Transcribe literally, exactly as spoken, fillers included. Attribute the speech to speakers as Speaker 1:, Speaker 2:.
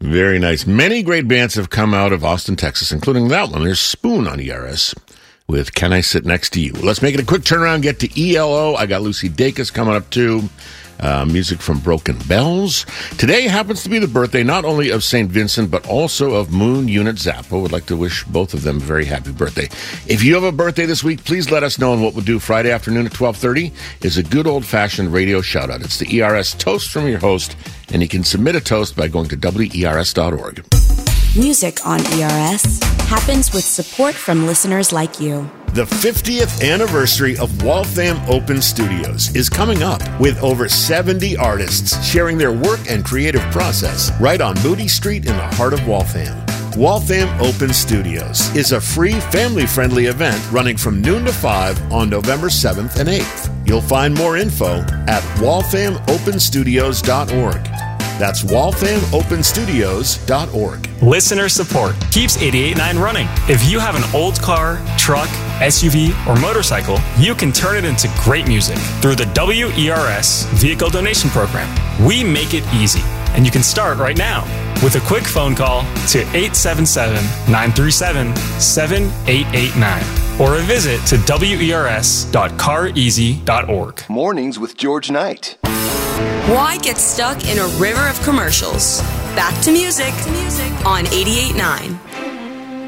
Speaker 1: Very nice. Many great bands have come out of Austin, Texas, including that one. There's Spoon on E R S with Can I Sit Next to You? Let's make it a quick turnaround, get to E L O. I got Lucy Dacus coming up, too. Uh, music from Broken Bells. Today happens to be the birthday not only of Saint Vincent, but also of Moon Unit Zappa. Would like to wish both of them a very happy birthday. If you have a birthday this week, please let us know. And what we'll do Friday afternoon at twelve thirty is a good old-fashioned radio shout-out. It's the E R S Toast from your host, and you can submit a toast by going to W E R S dot org.
Speaker 2: Music on E R S happens with support from listeners like you.
Speaker 1: The fiftieth anniversary of Waltham Open Studios is coming up with over seventy artists sharing their work and creative process right on Moody Street in the heart of Waltham. Waltham Open Studios is a free, family-friendly event running from noon to five on November seventh and eighth. You'll find more info at waltham open studios dot org. That's waltham open studios dot org.
Speaker 3: Listener support keeps eighty-eight point nine running. If you have an old car, truck, S U V, or motorcycle, you can turn it into great music through the W E R S Vehicle Donation Program. We make it easy, and you can start right now with a quick phone call to eight seven seven, nine three seven, seven eight eight nine or a visit to W E R S dot car easy dot org.
Speaker 4: Mornings with George Knight.
Speaker 5: Why get stuck in a river of commercials? Back to music, to music. On eighty-eight point nine.